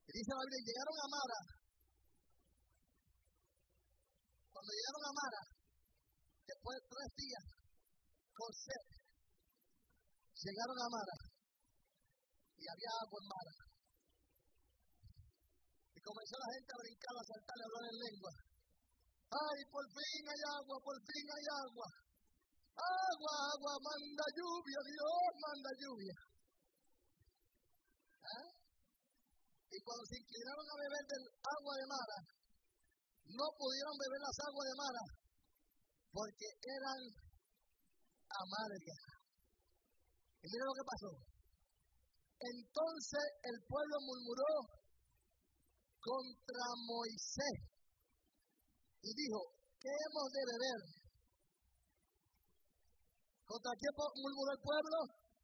Y dice la Biblia, llegaron a Mara. Cuando llegaron a Mara, después de 3 días, con sed, llegaron a Mara. Y había agua en Mara. Y comenzó la gente a brincar, a saltar, a hablar en lengua. ¡Ay, por fin hay agua, por fin hay agua! ¡Agua, agua, manda lluvia, Dios manda lluvia! ¿Eh? Y cuando se inclinaron a beber del agua de Mara, no pudieron beber las aguas de Mara, porque eran amargas. Y mira lo que pasó. Entonces el pueblo murmuró contra Moisés y dijo, ¿qué hemos de beber? ¿Contra quién murmuró el pueblo?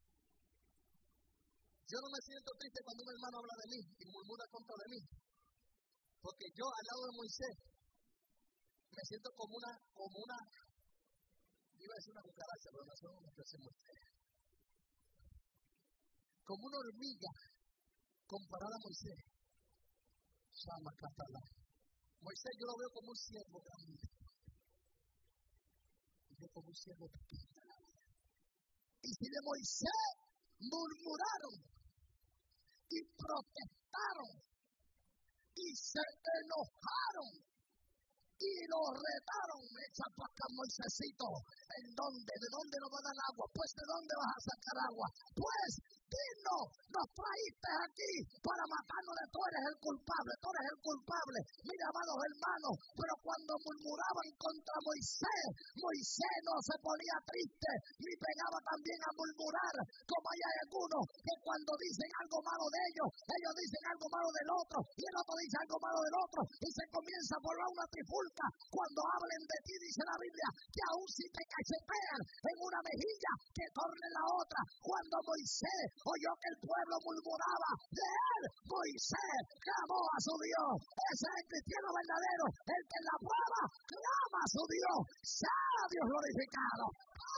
Yo no me siento triste cuando un hermano habla de mí y murmura contra de mí, porque yo al lado de Moisés me siento como una, iba a decir una cucaracha, pero no sé cómo expresé Moisés, como una hormiga comparada a Moisés. Moisés yo lo veo como un siervo grande, yo como un siervo pequeño. Y si de Moisés murmuraron y protestaron y se enojaron y lo retaron, echa para acá, Moisésito, ¿de dónde nos va a dar agua? Pues ¿de dónde vas a sacar agua? Pues dinos, nos traíste aquí para matarnos, tú eres el culpable. Mira, amados hermanos, pero cuando murmuraban contra Moisés, Moisés no se ponía triste, ni pegaba también a murmurar, como hay algunos que cuando dicen algo malo de ellos dicen algo malo del otro, y el otro dice algo malo del otro, y se comienza a formar una trifulca. Cuando hablen de ti, dice la Biblia, que aún si te cachetean en una mejilla, que torne la otra. Cuando Moisés oyó que el pueblo murmuraba de él, Moisés clamó a su Dios. Ese es el cristiano verdadero, el que en la prueba clama a su Dios. Sea Dios glorificado.